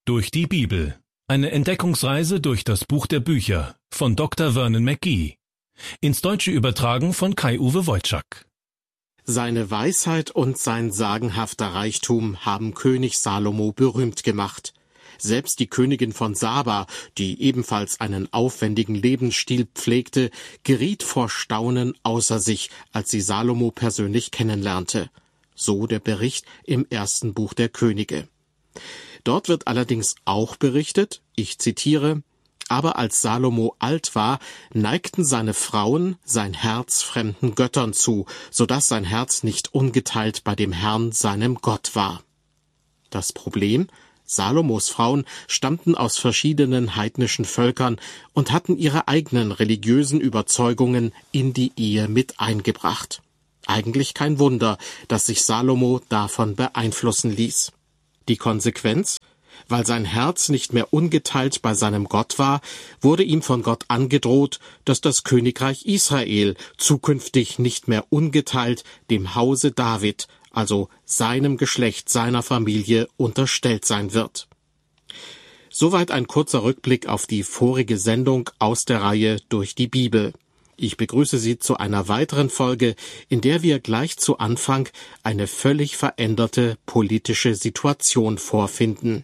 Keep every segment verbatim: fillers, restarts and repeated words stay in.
Durch die Bibel. Eine Entdeckungsreise durch das Buch der Bücher von Doktor Vernon McGee. Ins Deutsche übertragen von Kai-Uwe Wojczak. Seine Weisheit und sein sagenhafter Reichtum haben König Salomo berühmt gemacht. Selbst die Königin von Saba, die ebenfalls einen aufwendigen Lebensstil pflegte, geriet vor Staunen außer sich, als sie Salomo persönlich kennenlernte. So der Bericht im ersten Buch der Könige. Dort wird allerdings auch berichtet, ich zitiere, aber als Salomo alt war, neigten seine Frauen sein Herz fremden Göttern zu, so dass sein Herz nicht ungeteilt bei dem Herrn, seinem Gott, war. Das Problem? Salomos Frauen stammten aus verschiedenen heidnischen Völkern und hatten ihre eigenen religiösen Überzeugungen in die Ehe mit eingebracht. Eigentlich kein Wunder, dass sich Salomo davon beeinflussen ließ. Die Konsequenz? Weil sein Herz nicht mehr ungeteilt bei seinem Gott war, wurde ihm von Gott angedroht, dass das Königreich Israel zukünftig nicht mehr ungeteilt dem Hause David, also seinem Geschlecht, seiner Familie, unterstellt sein wird. Soweit ein kurzer Rückblick auf die vorige Sendung aus der Reihe Durch die Bibel. Ich begrüße Sie zu einer weiteren Folge, in der wir gleich zu Anfang eine völlig veränderte politische Situation vorfinden.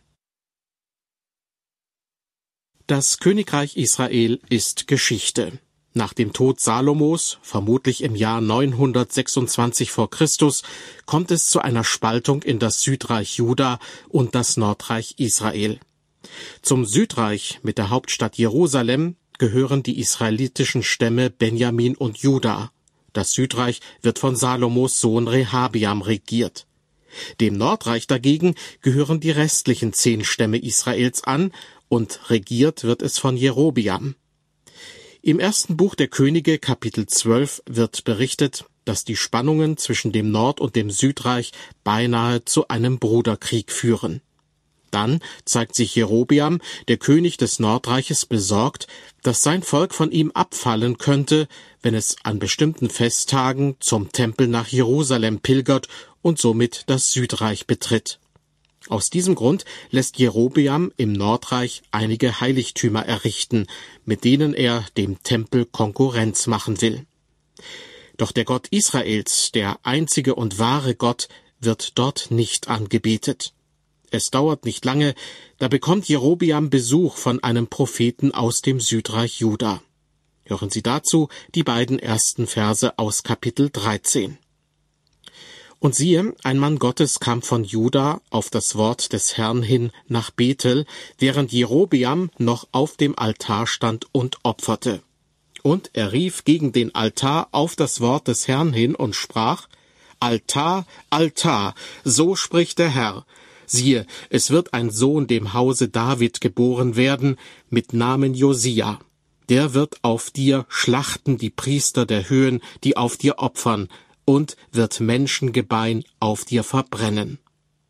Das Königreich Israel ist Geschichte. Nach dem Tod Salomos, vermutlich im Jahr neunhundertsechsundzwanzig vor Christus, kommt es zu einer Spaltung in das Südreich Juda und das Nordreich Israel. Zum Südreich mit der Hauptstadt Jerusalem gehören die israelitischen Stämme Benjamin und Juda. Das Südreich wird von Salomos Sohn Rehabeam regiert. Dem Nordreich dagegen gehören die restlichen zehn Stämme Israels an und regiert wird es von Jerobeam. Im ersten Buch der Könige, Kapitel zwölf, wird berichtet, dass die Spannungen zwischen dem Nord- und dem Südreich beinahe zu einem Bruderkrieg führen. Dann zeigt sich Jerobeam, der König des Nordreiches, besorgt, dass sein Volk von ihm abfallen könnte, wenn es an bestimmten Festtagen zum Tempel nach Jerusalem pilgert und somit das Südreich betritt. Aus diesem Grund lässt Jerobeam im Nordreich einige Heiligtümer errichten, mit denen er dem Tempel Konkurrenz machen will. Doch der Gott Israels, der einzige und wahre Gott, wird dort nicht angebetet. Es dauert nicht lange, da bekommt Jerobeam Besuch von einem Propheten aus dem Südreich Juda. Hören Sie dazu die beiden ersten Verse aus Kapitel dreizehn. Und siehe, ein Mann Gottes kam von Juda auf das Wort des Herrn hin nach Bethel, während Jerobeam noch auf dem Altar stand und opferte. Und er rief gegen den Altar auf das Wort des Herrn hin und sprach, Altar, Altar, so spricht der Herr. Siehe, es wird ein Sohn dem Hause David geboren werden, mit Namen Josia. Der wird auf dir schlachten die Priester der Höhen, die auf dir opfern, und wird Menschengebein auf dir verbrennen.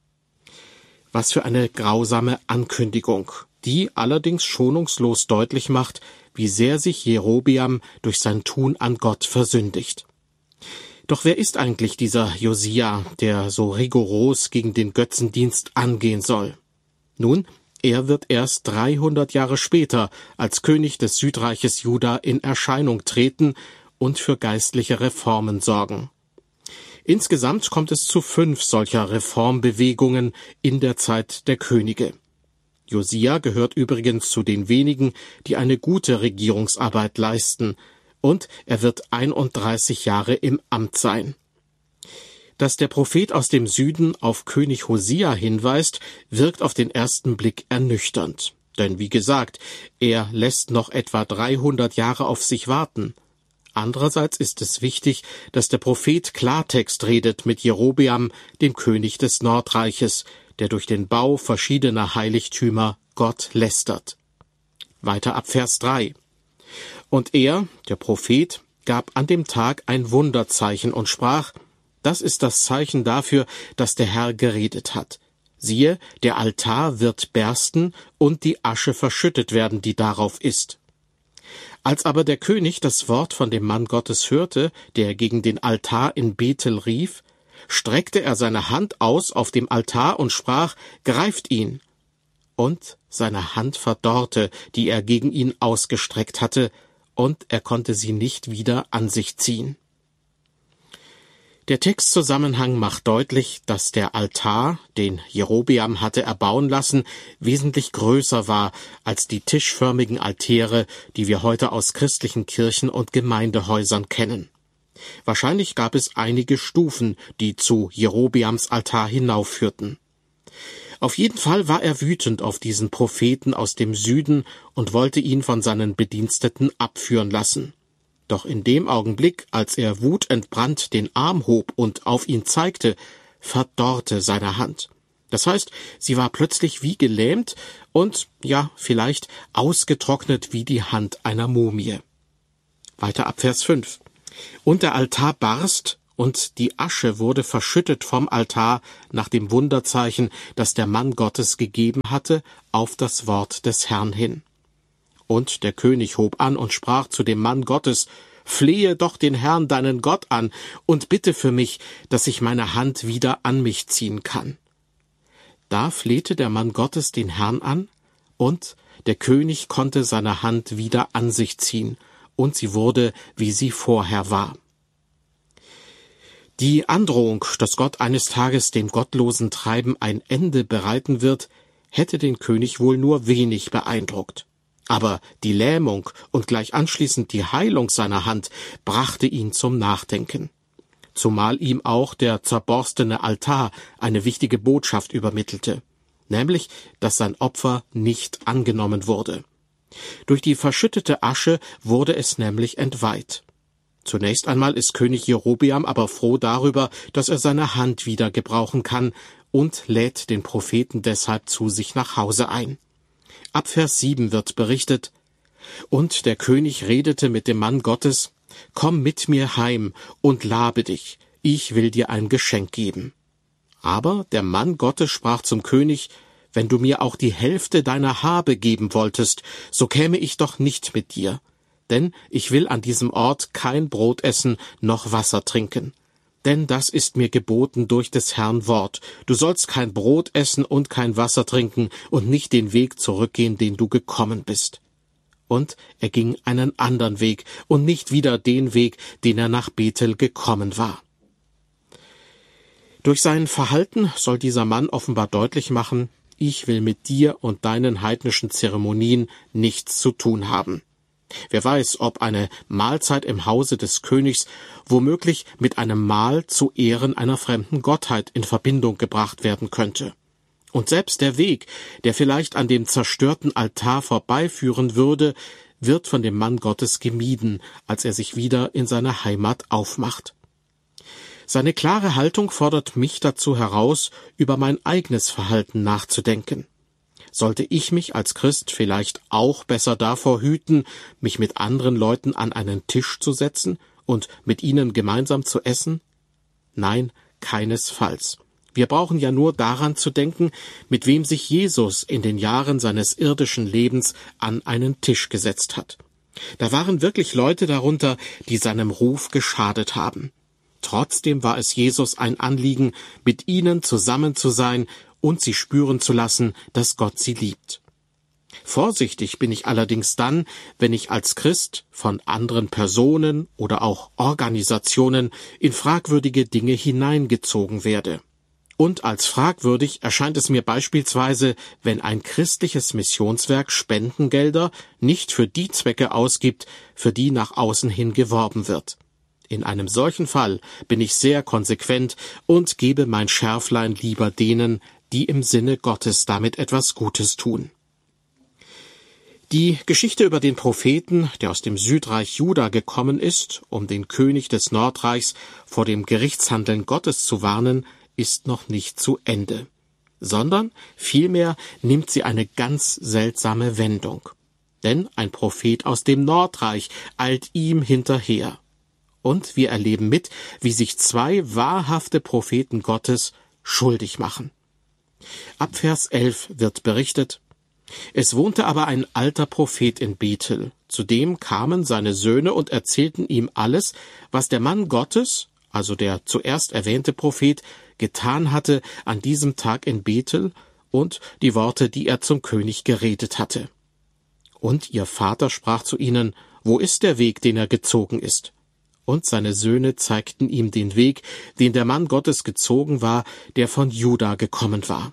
Was für eine grausame Ankündigung, die allerdings schonungslos deutlich macht, wie sehr sich Jerobeam durch sein Tun an Gott versündigt. Doch wer ist eigentlich dieser Josia, der so rigoros gegen den Götzendienst angehen soll? Nun, er wird erst dreihundert Jahre später als König des Südreiches Juda in Erscheinung treten und für geistliche Reformen sorgen. Insgesamt kommt es zu fünf solcher Reformbewegungen in der Zeit der Könige. Josia gehört übrigens zu den wenigen, die eine gute Regierungsarbeit leisten, und er wird einunddreißig Jahre im Amt sein. Dass der Prophet aus dem Süden auf König Hosia hinweist, wirkt auf den ersten Blick ernüchternd. Denn wie gesagt, er lässt noch etwa dreihundert Jahre auf sich warten. Andererseits ist es wichtig, dass der Prophet Klartext redet mit Jerobeam, dem König des Nordreiches, der durch den Bau verschiedener Heiligtümer Gott lästert. Weiter ab Vers drei. Und er, der Prophet, gab an dem Tag ein Wunderzeichen und sprach, das ist das Zeichen dafür, dass der Herr geredet hat. Siehe, der Altar wird bersten und die Asche verschüttet werden, die darauf ist. Als aber der König das Wort von dem Mann Gottes hörte, der gegen den Altar in Bethel rief, streckte er seine Hand aus auf dem Altar und sprach, greift ihn. und seine Hand verdorrte, die er gegen ihn ausgestreckt hatte, und er konnte sie nicht wieder an sich ziehen. Der Textzusammenhang macht deutlich, dass der Altar, den Jerobeam hatte erbauen lassen, wesentlich größer war als die tischförmigen Altäre, die wir heute aus christlichen Kirchen und Gemeindehäusern kennen. Wahrscheinlich gab es einige Stufen, die zu Jerobeams Altar hinaufführten. Auf jeden Fall war er wütend auf diesen Propheten aus dem Süden und wollte ihn von seinen Bediensteten abführen lassen. Doch in dem Augenblick, als er wutentbrannt den Arm hob und auf ihn zeigte, verdorrte seine Hand. Das heißt, sie war plötzlich wie gelähmt und, ja, vielleicht ausgetrocknet wie die Hand einer Mumie. Weiter ab Vers fünf. Und der Altar barst, und die Asche wurde verschüttet vom Altar nach dem Wunderzeichen, das der Mann Gottes gegeben hatte, auf das Wort des Herrn hin. Und der König hob an und sprach zu dem Mann Gottes: Flehe doch den Herrn, deinen Gott, an, und bitte für mich, dass ich meine Hand wieder an mich ziehen kann. Da flehte der Mann Gottes den Herrn an, und der König konnte seine Hand wieder an sich ziehen, und sie wurde, wie sie vorher war. Die Androhung, dass Gott eines Tages dem gottlosen Treiben ein Ende bereiten wird, hätte den König wohl nur wenig beeindruckt. Aber die Lähmung und gleich anschließend die Heilung seiner Hand brachte ihn zum Nachdenken. Zumal ihm auch der zerborstene Altar eine wichtige Botschaft übermittelte, nämlich, dass sein Opfer nicht angenommen wurde. Durch die verschüttete Asche wurde es nämlich entweiht. Zunächst einmal ist König Jerobeam aber froh darüber, dass er seine Hand wieder gebrauchen kann, und lädt den Propheten deshalb zu sich nach Hause ein. Ab Vers sieben wird berichtet: Und der König redete mit dem Mann Gottes: Komm mit mir heim und labe dich, ich will dir ein Geschenk geben. Aber der Mann Gottes sprach zum König: Wenn du mir auch die Hälfte deiner Habe geben wolltest, so käme ich doch nicht mit dir. Denn ich will an diesem Ort kein Brot essen noch Wasser trinken. Denn das ist mir geboten durch des Herrn Wort. Du sollst kein Brot essen und kein Wasser trinken und nicht den Weg zurückgehen, den du gekommen bist. Und er ging einen anderen Weg und nicht wieder den Weg, den er nach Bethel gekommen war. Durch sein Verhalten soll dieser Mann offenbar deutlich machen: Ich will mit dir und deinen heidnischen Zeremonien nichts zu tun haben. Wer weiß, ob eine Mahlzeit im Hause des Königs womöglich mit einem Mahl zu Ehren einer fremden Gottheit in Verbindung gebracht werden könnte. Und selbst der Weg, der vielleicht an dem zerstörten Altar vorbeiführen würde, wird von dem Mann Gottes gemieden, als er sich wieder in seine Heimat aufmacht. Seine klare Haltung fordert mich dazu heraus, über mein eigenes Verhalten nachzudenken. Sollte ich mich als Christ vielleicht auch besser davor hüten, mich mit anderen Leuten an einen Tisch zu setzen und mit ihnen gemeinsam zu essen? Nein, keinesfalls. Wir brauchen ja nur daran zu denken, mit wem sich Jesus in den Jahren seines irdischen Lebens an einen Tisch gesetzt hat. Da waren wirklich Leute darunter, die seinem Ruf geschadet haben. Trotzdem war es Jesus ein Anliegen, mit ihnen zusammen zu sein und sie spüren zu lassen, dass Gott sie liebt. Vorsichtig bin ich allerdings dann, wenn ich als Christ von anderen Personen oder auch Organisationen in fragwürdige Dinge hineingezogen werde. Und als fragwürdig erscheint es mir beispielsweise, wenn ein christliches Missionswerk Spendengelder nicht für die Zwecke ausgibt, für die nach außen hin geworben wird. In einem solchen Fall bin ich sehr konsequent und gebe mein Schärflein lieber denen, die im Sinne Gottes damit etwas Gutes tun. Die Geschichte über den Propheten, der aus dem Südreich Juda gekommen ist, um den König des Nordreichs vor dem Gerichtshandeln Gottes zu warnen, ist noch nicht zu Ende, sondern vielmehr nimmt sie eine ganz seltsame Wendung. Denn ein Prophet aus dem Nordreich eilt ihm hinterher. Und wir erleben mit, wie sich zwei wahrhafte Propheten Gottes schuldig machen. Ab Vers elf wird berichtet: Es wohnte aber ein alter Prophet in Bethel. Zu dem kamen seine Söhne und erzählten ihm alles, was der Mann Gottes, also der zuerst erwähnte Prophet, getan hatte an diesem Tag in Bethel und die Worte, die er zum König geredet hatte. Und ihr Vater sprach zu ihnen: Wo ist der Weg, den er gezogen ist? Und seine Söhne zeigten ihm den Weg, den der Mann Gottes gezogen war, der von Juda gekommen war.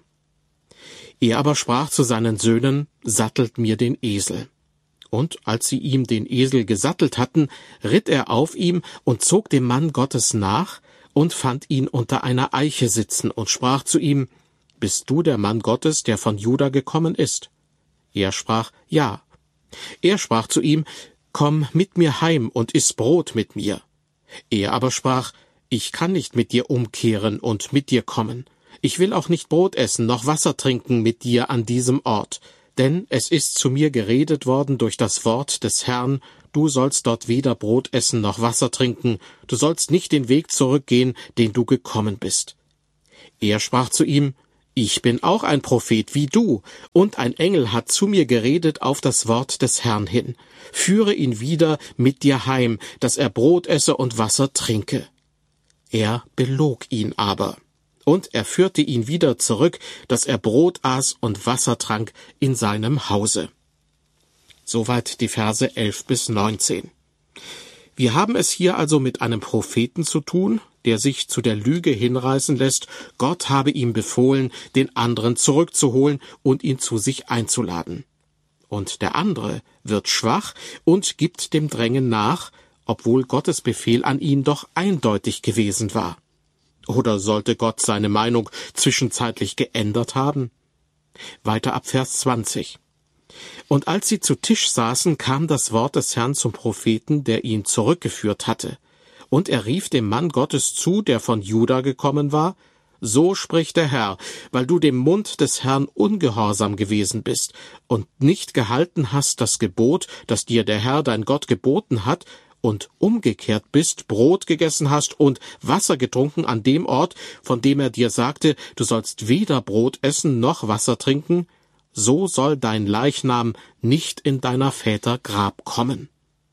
Er aber sprach zu seinen Söhnen: Sattelt mir den Esel. Und als sie ihm den Esel gesattelt hatten, ritt er auf ihm und zog dem Mann Gottes nach und fand ihn unter einer Eiche sitzen und sprach zu ihm: Bist du der Mann Gottes, der von Juda gekommen ist? Er sprach: Ja. Er sprach zu ihm: Komm mit mir heim und iss Brot mit mir. Er aber sprach: Ich kann nicht mit dir umkehren und mit dir kommen. Ich will auch nicht Brot essen noch Wasser trinken mit dir an diesem Ort. Denn es ist zu mir geredet worden durch das Wort des Herrn: Du sollst dort weder Brot essen noch Wasser trinken. Du sollst nicht den Weg zurückgehen, den du gekommen bist. Er sprach zu ihm: Ich bin auch ein Prophet wie du, und ein Engel hat zu mir geredet auf das Wort des Herrn hin. Führe ihn wieder mit dir heim, dass er Brot esse und Wasser trinke. Er belog ihn aber. Und er führte ihn wieder zurück, dass er Brot aß und Wasser trank in seinem Hause. Soweit die Verse elf bis neunzehn. Wir haben es hier also mit einem Propheten zu tun, der sich zu der Lüge hinreißen lässt, Gott habe ihm befohlen, den anderen zurückzuholen und ihn zu sich einzuladen. Und der andere wird schwach und gibt dem Drängen nach, obwohl Gottes Befehl an ihn doch eindeutig gewesen war. Oder sollte Gott seine Meinung zwischenzeitlich geändert haben? Weiter ab Vers zwanzig. Und als sie zu Tisch saßen, kam das Wort des Herrn zum Propheten, der ihn zurückgeführt hatte. Und er rief dem Mann Gottes zu, der von Juda gekommen war: So spricht der Herr, weil du dem Mund des Herrn ungehorsam gewesen bist und nicht gehalten hast das Gebot, das dir der Herr dein Gott geboten hat, und umgekehrt bist, Brot gegessen hast und Wasser getrunken an dem Ort, von dem er dir sagte, du sollst weder Brot essen noch Wasser trinken, so soll dein Leichnam nicht in deiner Väter Grab kommen.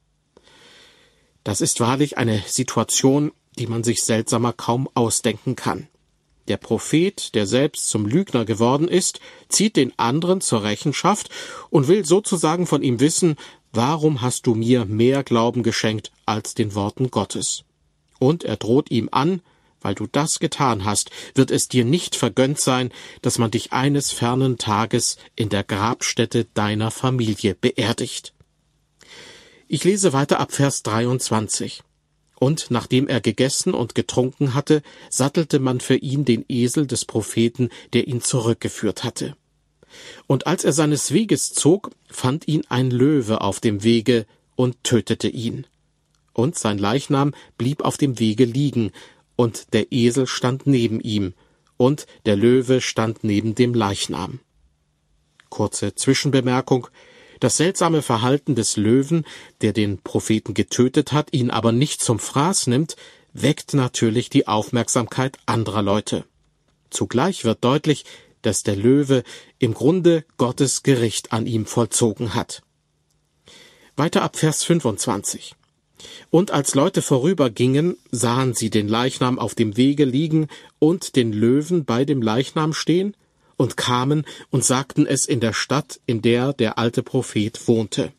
Das ist wahrlich eine Situation, die man sich seltsamer kaum ausdenken kann. Der Prophet, der selbst zum Lügner geworden ist, zieht den anderen zur Rechenschaft und will sozusagen von ihm wissen: Warum hast du mir mehr Glauben geschenkt als den Worten Gottes? Und er droht ihm an: Weil du das getan hast, wird es dir nicht vergönnt sein, dass man dich eines fernen Tages in der Grabstätte deiner Familie beerdigt. Ich lese weiter ab Vers dreiundzwanzig. Und nachdem er gegessen und getrunken hatte, sattelte man für ihn den Esel des Propheten, der ihn zurückgeführt hatte. Und als er seines Weges zog, fand ihn ein Löwe auf dem Wege und tötete ihn. Und sein Leichnam blieb auf dem Wege liegen, und der Esel stand neben ihm, und der Löwe stand neben dem Leichnam. Kurze Zwischenbemerkung: Das seltsame Verhalten des Löwen, der den Propheten getötet hat, ihn aber nicht zum Fraß nimmt, weckt natürlich die Aufmerksamkeit anderer Leute. Zugleich wird deutlich, dass der Löwe im Grunde Gottes Gericht an ihm vollzogen hat. Weiter ab Vers fünfundzwanzig. Und als Leute vorübergingen, sahen sie den Leichnam auf dem Wege liegen und den Löwen bei dem Leichnam stehen und kamen und sagten es in der Stadt, in der der alte Prophet wohnte.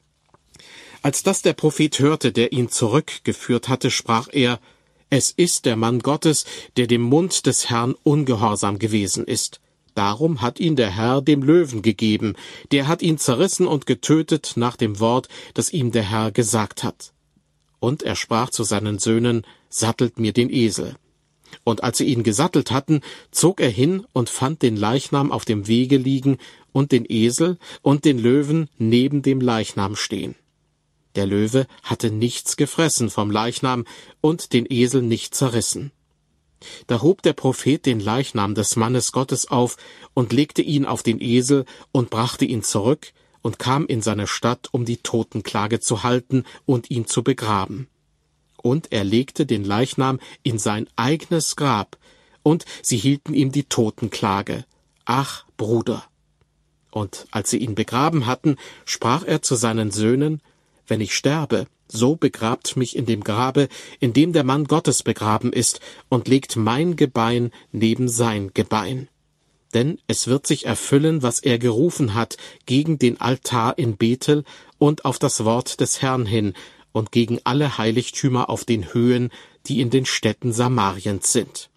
Als das der Prophet hörte, der ihn zurückgeführt hatte, sprach er: Es ist der Mann Gottes, der dem Mund des Herrn ungehorsam gewesen ist. Darum hat ihn der Herr dem Löwen gegeben, der hat ihn zerrissen und getötet nach dem Wort, das ihm der Herr gesagt hat. Und er sprach zu seinen Söhnen: Sattelt mir den Esel. Und als sie ihn gesattelt hatten, zog er hin und fand den Leichnam auf dem Wege liegen und den Esel und den Löwen neben dem Leichnam stehen. Der Löwe hatte nichts gefressen vom Leichnam und den Esel nicht zerrissen. Da hob der Prophet den Leichnam des Mannes Gottes auf und legte ihn auf den Esel und brachte ihn zurück und kam in seine Stadt, um die Totenklage zu halten und ihn zu begraben. Und er legte den Leichnam in sein eigenes Grab, und sie hielten ihm die Totenklage: Ach, Bruder! Und als sie ihn begraben hatten, sprach er zu seinen Söhnen: Wenn ich sterbe, so begrabt mich in dem Grabe, in dem der Mann Gottes begraben ist, und legt mein Gebein neben sein Gebein. denn es wird sich erfüllen, was er gerufen hat, gegen den Altar in Bethel und auf das Wort des Herrn hin und gegen alle Heiligtümer auf den Höhen, die in den Städten Samariens sind.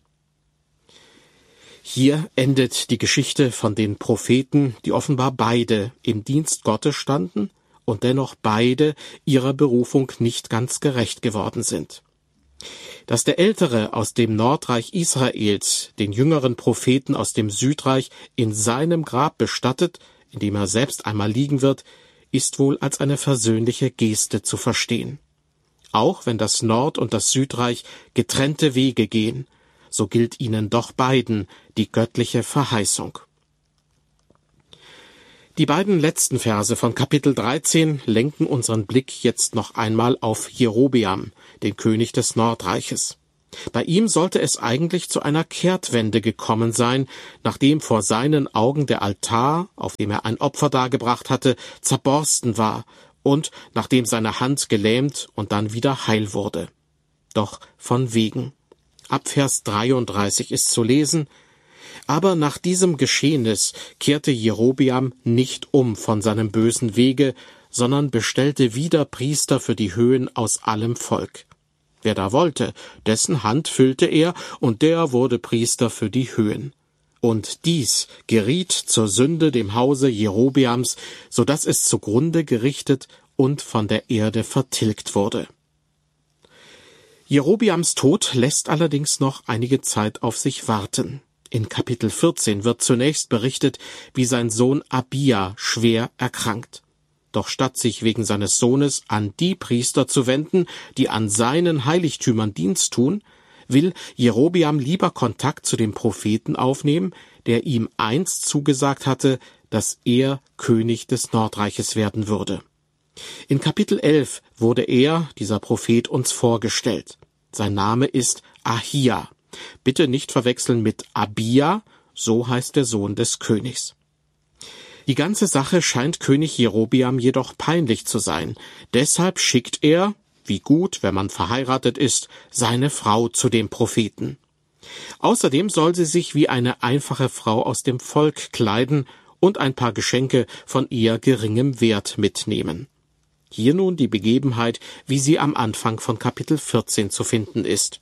Hier endet die Geschichte von den Propheten, die offenbar beide im Dienst Gottes standen und dennoch beide ihrer Berufung nicht ganz gerecht geworden sind. Dass der Ältere aus dem Nordreich Israels den jüngeren Propheten aus dem Südreich in seinem Grab bestattet, in dem er selbst einmal liegen wird, ist wohl als eine versöhnliche Geste zu verstehen. Auch wenn das Nord- und das Südreich getrennte Wege gehen, so gilt ihnen doch beiden die göttliche Verheißung. Die beiden letzten Verse von Kapitel dreizehn lenken unseren Blick jetzt noch einmal auf Jerobeam, den König des Nordreiches. Bei ihm sollte es eigentlich zu einer Kehrtwende gekommen sein, nachdem vor seinen Augen der Altar, auf dem er ein Opfer dargebracht hatte, zerborsten war und nachdem seine Hand gelähmt und dann wieder heil wurde. Doch von wegen. Ab Vers dreiunddreißig ist zu lesen: Aber nach diesem Geschehnis kehrte Jerobeam nicht um von seinem bösen Wege, sondern bestellte wieder Priester für die Höhen aus allem Volk. Wer da wollte, dessen Hand füllte er, und der wurde Priester für die Höhen. Und dies geriet zur Sünde dem Hause Jerobeams, so dass es zugrunde gerichtet und von der Erde vertilgt wurde. Jerobeams Tod lässt allerdings noch einige Zeit auf sich warten. In Kapitel vierzehn wird zunächst berichtet, wie sein Sohn Abia schwer erkrankt. Doch statt sich wegen seines Sohnes an die Priester zu wenden, die an seinen Heiligtümern Dienst tun, will Jerobeam lieber Kontakt zu dem Propheten aufnehmen, der ihm einst zugesagt hatte, dass er König des Nordreiches werden würde. In Kapitel elf wurde er, dieser Prophet, uns vorgestellt. Sein Name ist Ahia. Bitte nicht verwechseln mit Abia, so heißt der Sohn des Königs. Die ganze Sache scheint König Jerobeam jedoch peinlich zu sein. Deshalb schickt er, wie gut, wenn man verheiratet ist, seine Frau zu dem Propheten. Außerdem soll sie sich wie eine einfache Frau aus dem Volk kleiden und ein paar Geschenke von eher geringem Wert mitnehmen. Hier nun die Begebenheit, wie sie am Anfang von Kapitel vierzehn zu finden ist.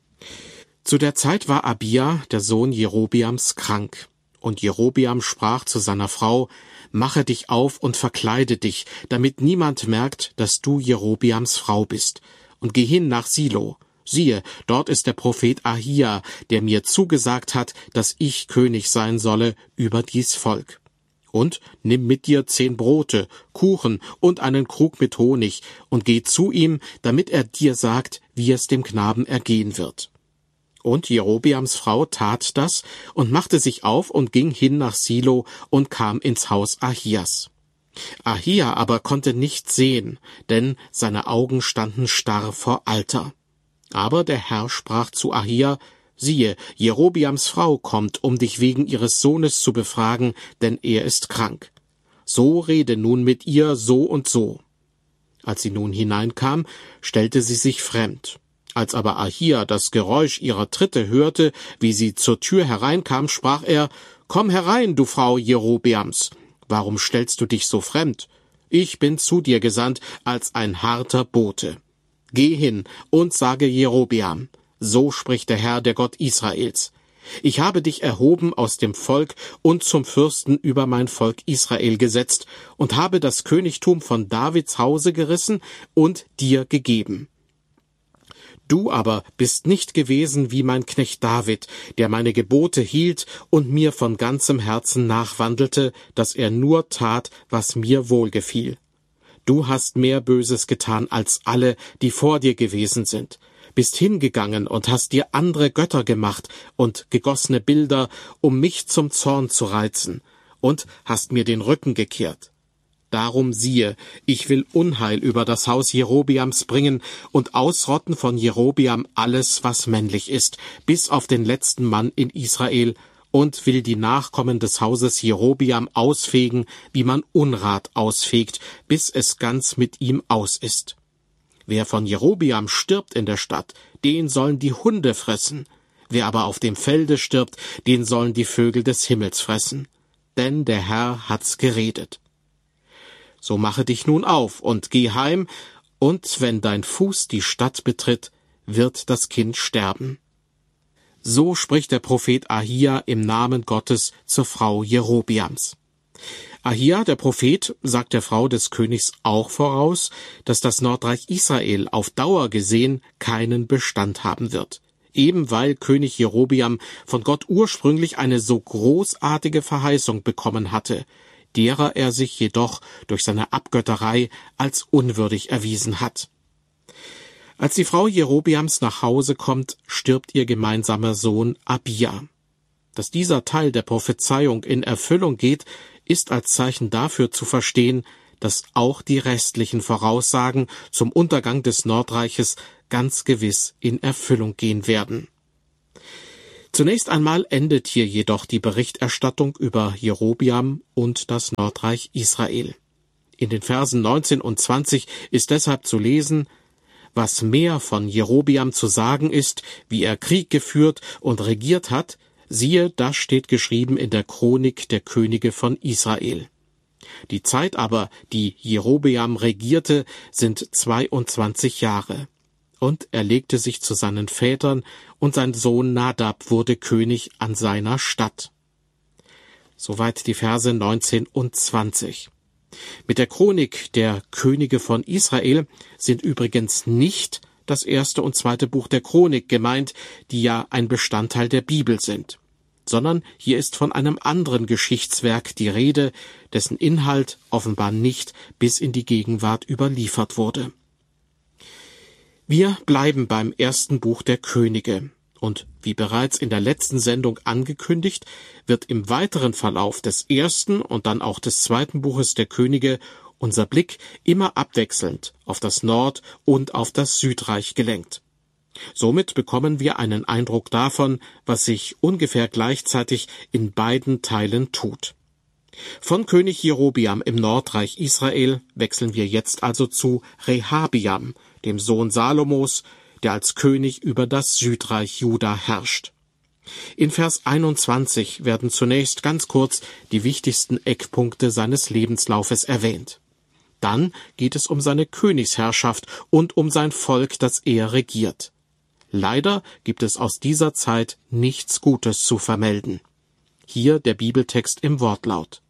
Zu der Zeit war Abia, der Sohn Jerobeams, krank. Und Jerobeam sprach zu seiner Frau: Mache dich auf und verkleide dich, damit niemand merkt, dass du Jerobeams Frau bist. Und geh hin nach Silo. Siehe, dort ist der Prophet Ahia, der mir zugesagt hat, dass ich König sein solle über dies Volk. Und nimm mit dir zehn Brote, Kuchen und einen Krug mit Honig und geh zu ihm, damit er dir sagt, wie es dem Knaben ergehen wird. Und Jerobeams Frau tat das und machte sich auf und ging hin nach Silo und kam ins Haus Ahias. Ahia aber konnte nichts sehen, denn seine Augen standen starr vor Alter. Aber der Herr sprach zu Ahia: Siehe, Jerobeams Frau kommt, um dich wegen ihres Sohnes zu befragen, denn er ist krank. So rede nun mit ihr so und so. Als sie nun hineinkam, stellte sie sich fremd. Als aber Ahia das Geräusch ihrer Tritte hörte, wie sie zur Tür hereinkam, sprach er: Komm herein, du Frau Jerobeams. Warum stellst du dich so fremd? Ich bin zu dir gesandt als ein harter Bote. Geh hin und sage Jerobeam: So spricht der Herr, der Gott Israels: Ich habe dich erhoben aus dem Volk und zum Fürsten über mein Volk Israel gesetzt und habe das Königtum von Davids Hause gerissen und dir gegeben. Du aber bist nicht gewesen wie mein Knecht David, der meine Gebote hielt und mir von ganzem Herzen nachwandelte, dass er nur tat, was mir wohlgefiel. Du hast mehr Böses getan als alle, die vor dir gewesen sind, bist hingegangen und hast dir andere Götter gemacht und gegossene Bilder, um mich zum Zorn zu reizen, und hast mir den Rücken gekehrt. Darum siehe, ich will Unheil über das Haus Jerobeams bringen und ausrotten von Jerobeam alles, was männlich ist, bis auf den letzten Mann in Israel, und will die Nachkommen des Hauses Jerobeam ausfegen, wie man Unrat ausfegt, bis es ganz mit ihm aus ist. Wer von Jerobeam stirbt in der Stadt, den sollen die Hunde fressen. Wer aber auf dem Felde stirbt, den sollen die Vögel des Himmels fressen. Denn der Herr hat's geredet. So mache dich nun auf und geh heim, und wenn dein Fuß die Stadt betritt, wird das Kind sterben. So spricht der Prophet Ahia im Namen Gottes zur Frau Jerobiams. Ahia, der Prophet, sagt der Frau des Königs auch voraus, dass das Nordreich Israel auf Dauer gesehen keinen Bestand haben wird. Eben weil König Jerobiam von Gott ursprünglich eine so großartige Verheißung bekommen hatte, derer er sich jedoch durch seine Abgötterei als unwürdig erwiesen hat. Als die Frau Jerobiams nach Hause kommt, stirbt ihr gemeinsamer Sohn Abia. Dass dieser Teil der Prophezeiung in Erfüllung geht, ist als Zeichen dafür zu verstehen, dass auch die restlichen Voraussagen zum Untergang des Nordreiches ganz gewiss in Erfüllung gehen werden. Zunächst einmal endet hier jedoch die Berichterstattung über Jerobiam und das Nordreich Israel. In den Versen neunzehn und zwanzig ist deshalb zu lesen: Was mehr von Jerobiam zu sagen ist, wie er Krieg geführt und regiert hat, siehe, das steht geschrieben in der Chronik der Könige von Israel. Die Zeit aber, die Jerobeam regierte, sind zweiundzwanzig Jahre. Und er legte sich zu seinen Vätern, und sein Sohn Nadab wurde König an seiner Statt. Soweit die Verse neunzehn und zwanzig. Mit der Chronik der Könige von Israel sind übrigens nicht das erste und zweite Buch der Chronik gemeint, die ja ein Bestandteil der Bibel sind, sondern hier ist von einem anderen Geschichtswerk die Rede, dessen Inhalt offenbar nicht bis in die Gegenwart überliefert wurde. Wir bleiben beim ersten Buch der Könige, und wie bereits in der letzten Sendung angekündigt, wird im weiteren Verlauf des ersten und dann auch des zweiten Buches der Könige unser Blick immer abwechselnd auf das Nord- und auf das Südreich gelenkt. Somit bekommen wir einen Eindruck davon, was sich ungefähr gleichzeitig in beiden Teilen tut. Von König Jerobiam im Nordreich Israel wechseln wir jetzt also zu Rehabiam, dem Sohn Salomos, der als König über das Südreich Juda herrscht. In Vers einundzwanzig werden zunächst ganz kurz die wichtigsten Eckpunkte seines Lebenslaufes erwähnt. Dann geht es um seine Königsherrschaft und um sein Volk, das er regiert. Leider gibt es aus dieser Zeit nichts Gutes zu vermelden. Hier der Bibeltext im Wortlaut.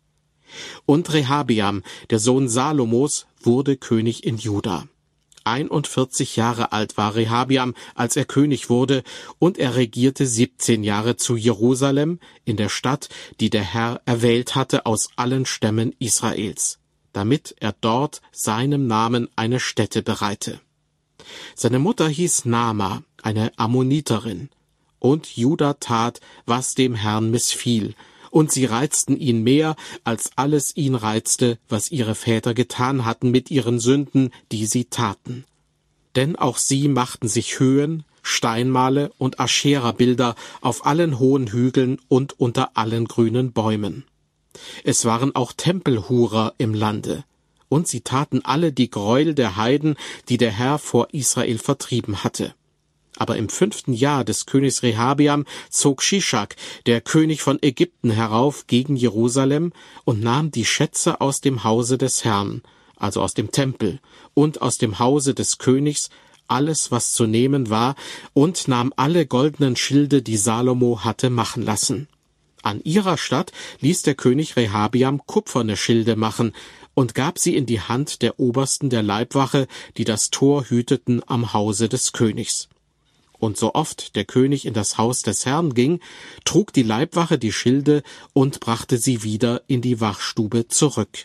Und Rehabiam, der Sohn Salomos, wurde König in Juda. einundvierzig Jahre alt war Rehabiam, als er König wurde, und er regierte siebzehn Jahre zu Jerusalem, in der Stadt, die der Herr erwählt hatte aus allen Stämmen Israels, damit er dort seinem Namen eine Stätte bereite. Seine Mutter hieß Naama, eine Ammoniterin, und Juda tat, was dem Herrn missfiel, und sie reizten ihn mehr, als alles ihn reizte, was ihre Väter getan hatten mit ihren Sünden, die sie taten. Denn auch sie machten sich Höhen, Steinmale und Aschera-Bilder auf allen hohen Hügeln und unter allen grünen Bäumen. Es waren auch Tempelhurer im Lande, und sie taten alle die Gräuel der Heiden, die der Herr vor Israel vertrieben hatte. Aber im fünften Jahr des Königs Rehabiam zog Shischak, der König von Ägypten, herauf gegen Jerusalem und nahm die Schätze aus dem Hause des Herrn, also aus dem Tempel, und aus dem Hause des Königs, alles, was zu nehmen war, und nahm alle goldenen Schilde, die Salomo hatte machen lassen. An ihrer Statt ließ der König Rehabiam kupferne Schilde machen und gab sie in die Hand der Obersten der Leibwache, die das Tor hüteten am Hause des Königs. Und so oft der König in das Haus des Herrn ging, trug die Leibwache die Schilde und brachte sie wieder in die Wachstube zurück.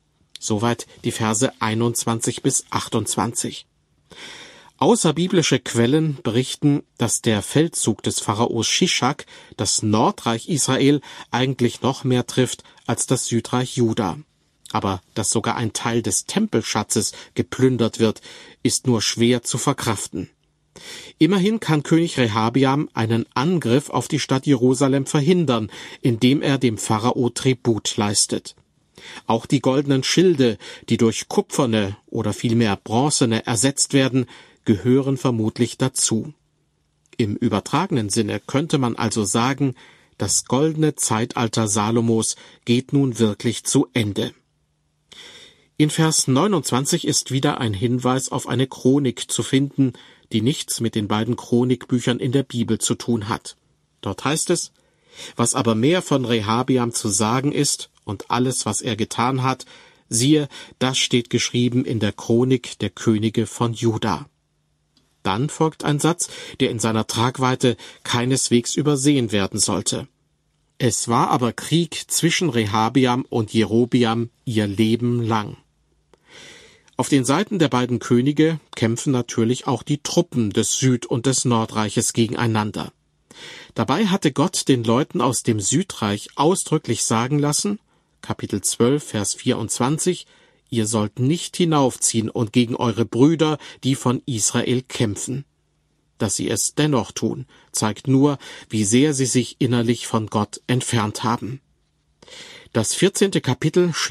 Soweit die Verse einundzwanzig bis achtundzwanzig. Außerbiblische Quellen berichten, dass der Feldzug des Pharaos Shischak das Nordreich Israel eigentlich noch mehr trifft als das Südreich Juda. Aber dass sogar ein Teil des Tempelschatzes geplündert wird, ist nur schwer zu verkraften. Immerhin kann König Rehabiam einen Angriff auf die Stadt Jerusalem verhindern, indem er dem Pharao Tribut leistet. Auch die goldenen Schilde, die durch kupferne oder vielmehr bronzene ersetzt werden, gehören vermutlich dazu. Im übertragenen Sinne könnte man also sagen, das goldene Zeitalter Salomos geht nun wirklich zu Ende. In Vers neunundzwanzig ist wieder ein Hinweis auf eine Chronik zu finden, die nichts mit den beiden Chronikbüchern in der Bibel zu tun hat. Dort heißt es: Was aber mehr von Rehabiam zu sagen ist und alles, was er getan hat, siehe, das steht geschrieben in der Chronik der Könige von Juda. Dann folgt ein Satz, der in seiner Tragweite keineswegs übersehen werden sollte. Es war aber Krieg zwischen Rehabiam und Jerobiam ihr Leben lang. Auf den Seiten der beiden Könige kämpfen natürlich auch die Truppen des Süd- und des Nordreiches gegeneinander. Dabei hatte Gott den Leuten aus dem Südreich ausdrücklich sagen lassen, Kapitel zwölf, Vers vierundzwanzig, ihr sollt nicht hinaufziehen und gegen eure Brüder, die von Israel kämpfen. Dass sie es dennoch tun, zeigt nur, wie sehr sie sich innerlich von Gott entfernt haben. Das vierzehnte Kapitel